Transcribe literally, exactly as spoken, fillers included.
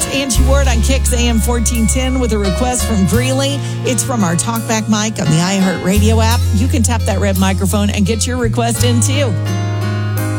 Angie Ward on Kix A M fourteen ten with a request from Greeley. It's from our TalkBack mic on the iHeartRadio app. You can tap that red microphone and get your request in too.